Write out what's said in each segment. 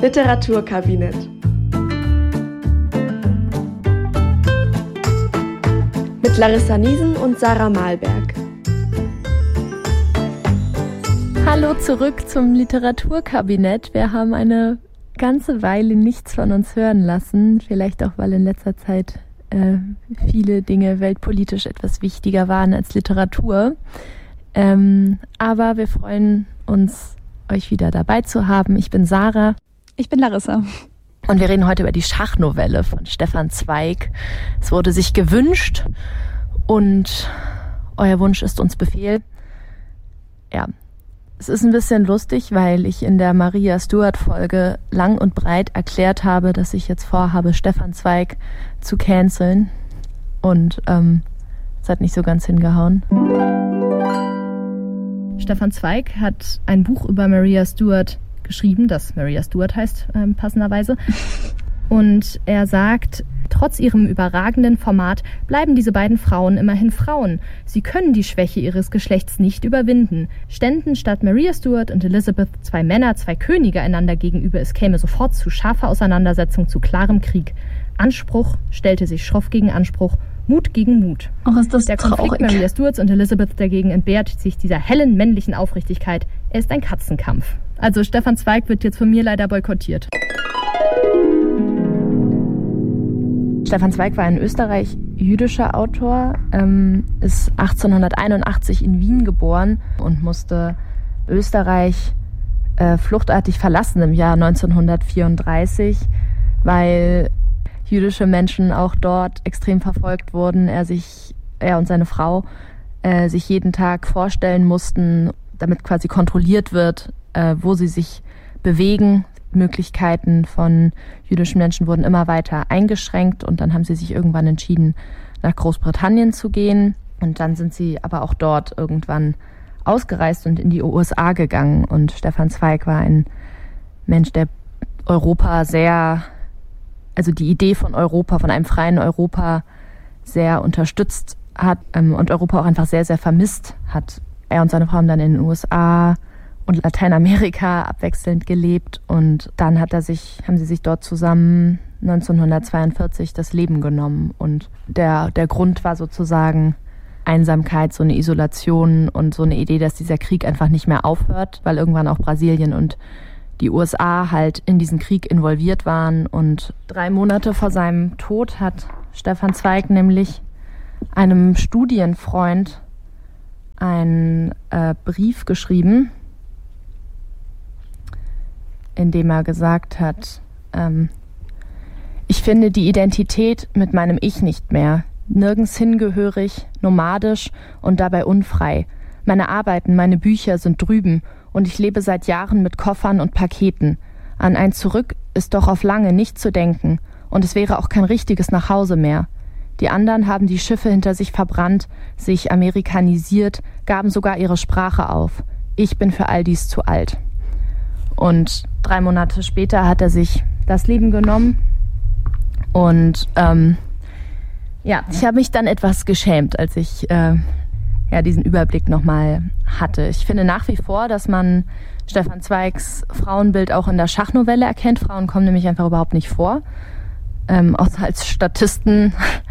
Literaturkabinett. Mit Larissa Niesen und Sarah Mahlberg. Hallo zurück zum Literaturkabinett. Wir haben eine ganze Weile nichts von uns hören lassen. Vielleicht auch, weil in letzter Zeit viele Dinge weltpolitisch etwas wichtiger waren als Literatur. Aber wir freuen uns, euch wieder dabei zu haben. Ich bin Sarah. Ich bin Larissa. Und wir reden heute über die Schachnovelle von Stefan Zweig. Es wurde sich gewünscht und euer Wunsch ist uns Befehl. Ja, es ist ein bisschen lustig, weil ich in der Maria Stuart-Folge lang und breit erklärt habe, dass ich jetzt vorhabe, Stefan Zweig zu canceln. Und es hat nicht so ganz hingehauen. Stefan Zweig hat ein Buch über Maria Stuart geschrieben, das Maria Stuart heißt, passenderweise. Und er sagt, trotz ihrem überragenden Format bleiben diese beiden Frauen immerhin Frauen. Sie können die Schwäche ihres Geschlechts nicht überwinden. Ständen statt Maria Stuart und Elizabeth zwei Männer, zwei Könige einander gegenüber, es käme sofort zu scharfer Auseinandersetzung, zu klarem Krieg. Anspruch stellte sich schroff gegen Anspruch, Mut gegen Mut. Ach, ist das der traurig. Konflikt Maria Stuarts und Elizabeth dagegen entbehrt sich dieser hellen männlichen Aufrichtigkeit. Er ist ein Katzenkampf. Also Stefan Zweig wird jetzt von mir leider boykottiert. Stefan Zweig war ein österreich-jüdischer Autor, ist 1881 in Wien geboren und musste Österreich fluchtartig verlassen im Jahr 1934, weil jüdische Menschen auch dort extrem verfolgt wurden. Er und seine Frau sich jeden Tag vorstellen mussten, damit quasi kontrolliert wird, wo sie sich bewegen. Möglichkeiten von jüdischen Menschen wurden immer weiter eingeschränkt und dann haben sie sich irgendwann entschieden, nach Großbritannien zu gehen. Und dann sind sie aber auch dort irgendwann ausgereist und in die USA gegangen. Und Stefan Zweig war ein Mensch, der Europa also die Idee von Europa, von einem freien Europa sehr unterstützt hat und Europa auch einfach sehr, sehr vermisst hat. Er und seine Frau haben dann in den USA und Lateinamerika abwechselnd gelebt und dann haben sie sich dort zusammen 1942 das Leben genommen und der Grund war sozusagen Einsamkeit, so eine Isolation und so eine Idee, dass dieser Krieg einfach nicht mehr aufhört, weil irgendwann auch Brasilien und die USA halt in diesen Krieg involviert waren und 3 Monate vor seinem Tod hat Stefan Zweig nämlich einem Studienfreund einen Brief geschrieben, in dem er gesagt hat, ich finde die Identität mit meinem Ich nicht mehr, nirgends hingehörig, nomadisch und dabei unfrei. Meine Arbeiten, meine Bücher sind drüben und ich lebe seit Jahren mit Koffern und Paketen. An ein Zurück ist doch auf lange nicht zu denken und es wäre auch kein richtiges Nachhause mehr. Die anderen haben die Schiffe hinter sich verbrannt, sich amerikanisiert, gaben sogar ihre Sprache auf. Ich bin für all dies zu alt. Und 3 Monate später hat er sich das Leben genommen. Und ich habe mich dann etwas geschämt, als ich diesen Überblick nochmal hatte. Ich finde nach wie vor, dass man Stefan Zweigs Frauenbild auch in der Schachnovelle erkennt. Frauen kommen nämlich einfach überhaupt nicht vor. Außer als Statisten,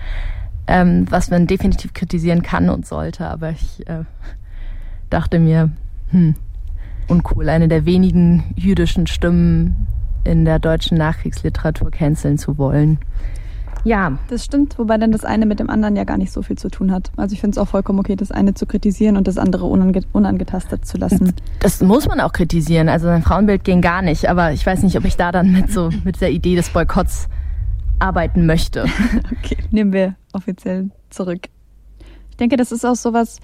was man definitiv kritisieren kann und sollte. Aber ich dachte mir, uncool, eine der wenigen jüdischen Stimmen in der deutschen Nachkriegsliteratur canceln zu wollen. Ja. Das stimmt, wobei dann das eine mit dem anderen ja gar nicht so viel zu tun hat. Also ich finde es auch vollkommen okay, das eine zu kritisieren und das andere unangetastet zu lassen. Das muss man auch kritisieren. Also sein Frauenbild ging gar nicht, aber ich weiß nicht, ob ich da dann mit der Idee des Boykotts arbeiten möchte. Okay, nehmen wir offiziell zurück. Ich denke, das ist auch sowas,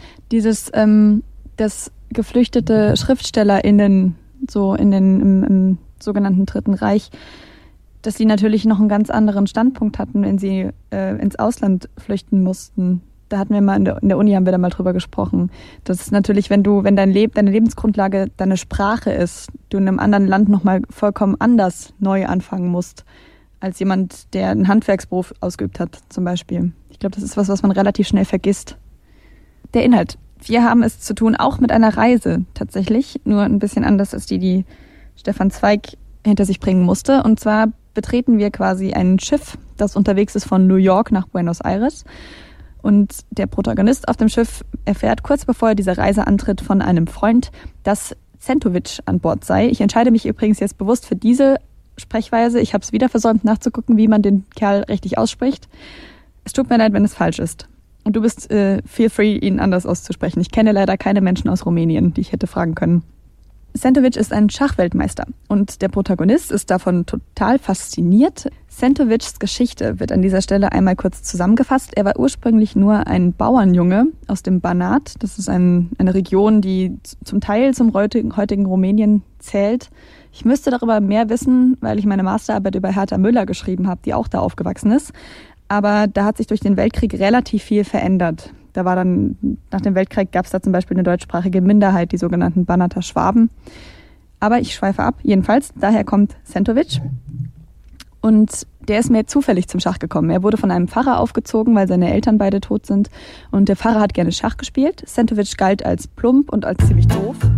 dass geflüchtete SchriftstellerInnen so im sogenannten Dritten Reich, dass sie natürlich noch einen ganz anderen Standpunkt hatten, wenn sie ins Ausland flüchten mussten. Da hatten wir mal in der Uni haben wir da mal drüber gesprochen. Das ist natürlich, wenn deine Lebensgrundlage deine Sprache ist, du in einem anderen Land nochmal vollkommen anders neu anfangen musst, als jemand, der einen Handwerksberuf ausgeübt hat, zum Beispiel. Ich glaube, das ist was man relativ schnell vergisst. Der Inhalt. Wir haben es zu tun, auch mit einer Reise tatsächlich, nur ein bisschen anders als die Stefan Zweig hinter sich bringen musste. Und zwar betreten wir quasi ein Schiff, das unterwegs ist von New York nach Buenos Aires. Und der Protagonist auf dem Schiff erfährt kurz bevor er diese Reise antritt von einem Freund, dass Centovic an Bord sei. Ich entscheide mich übrigens jetzt bewusst für diese Sprechweise. Ich habe es wieder versäumt nachzugucken, wie man den Kerl richtig ausspricht. Es tut mir leid, wenn es falsch ist. Und du bist feel free, ihn anders auszusprechen. Ich kenne leider keine Menschen aus Rumänien, die ich hätte fragen können. Centovic ist ein Schachweltmeister und der Protagonist ist davon total fasziniert. Centovics Geschichte wird an dieser Stelle einmal kurz zusammengefasst. Er war ursprünglich nur ein Bauernjunge aus dem Banat. Das ist eine Region, die zum Teil zum heutigen Rumänien zählt. Ich müsste darüber mehr wissen, weil ich meine Masterarbeit über Hertha Müller geschrieben habe, die auch da aufgewachsen ist. Aber da hat sich durch den Weltkrieg relativ viel verändert. Da war dann, nach dem Weltkrieg gab es da zum Beispiel eine deutschsprachige Minderheit, die sogenannten Banater Schwaben. Aber ich schweife ab. Jedenfalls, daher kommt Centovic. Und der ist mir zufällig zum Schach gekommen. Er wurde von einem Pfarrer aufgezogen, weil seine Eltern beide tot sind. Und der Pfarrer hat gerne Schach gespielt. Centovic galt als plump und als ziemlich doof.